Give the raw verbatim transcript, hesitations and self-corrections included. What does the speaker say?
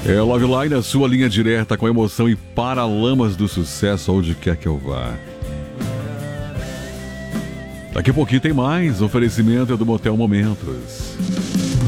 É Love Line, a sua linha direta com emoção e paralamas do sucesso onde quer que eu vá. Daqui a pouquinho tem mais. Oferecimento é do Motel Momentos.